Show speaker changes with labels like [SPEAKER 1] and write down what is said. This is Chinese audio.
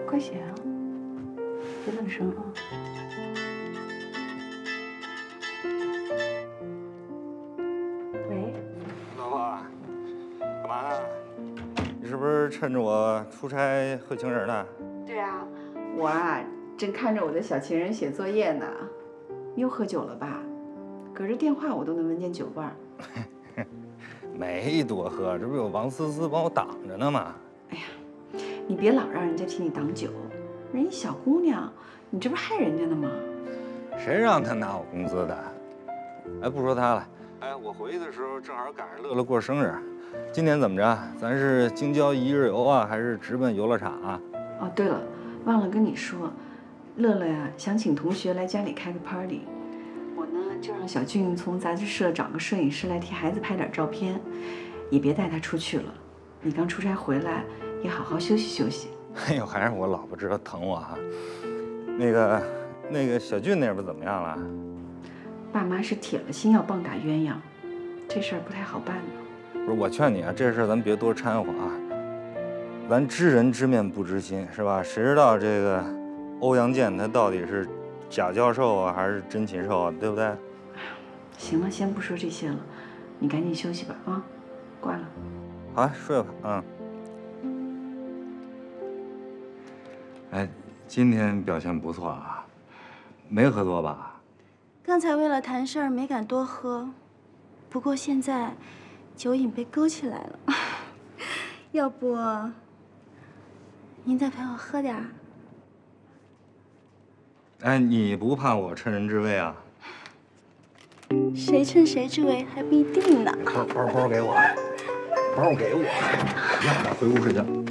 [SPEAKER 1] 快写啊，别愣神啊。喂，
[SPEAKER 2] 老婆，干嘛呢？你是不是趁着我出差会情人呢？
[SPEAKER 1] 对啊，我啊正看着我的小情人写作业呢。你又喝酒了吧？隔着电话我都能闻见酒味儿。
[SPEAKER 2] 没多喝，这不有王思思帮我挡着呢吗？
[SPEAKER 1] 哎呀，你别老让人家替你挡酒，人家小姑娘，你这不是害人家呢吗？
[SPEAKER 2] 谁让他拿我工资的？哎，不说他了。哎，我回去的时候正好赶上乐乐过生日，今年怎么着？咱是京郊一日游啊，还是直奔游乐场啊？
[SPEAKER 1] 哦，对了，忘了跟你说，乐乐呀想请同学来家里开个 party， 我呢就让小俊从杂志社找个摄影师来替孩子拍点照片，也别带他出去了。你刚出差回来，也好好休息休息。
[SPEAKER 2] 哎呦，还是我老婆知道疼我哈。那个小俊那边怎么样了？
[SPEAKER 1] 爸妈是铁了心要棒打鸳鸯，这事儿不太好办呢。
[SPEAKER 2] 不是，我劝你啊，这事儿咱别多掺和啊。咱知人知面不知心，是吧？谁知道这个欧阳剑他到底是假教授啊，还是真禽兽啊？对不对？
[SPEAKER 1] 行了，先不说这些了，你赶紧休息吧啊，挂了。
[SPEAKER 2] 好，睡吧，嗯。哎，今天表现不错啊，没喝多吧？
[SPEAKER 3] 刚才为了谈事儿没敢多喝，不过现在酒瘾被勾起来了，要不您再陪我喝点儿？
[SPEAKER 2] 哎，你不怕我趁人之危啊？
[SPEAKER 3] 谁趁谁之危还不一定呢。
[SPEAKER 2] 包给我，包给我，让我回屋睡觉。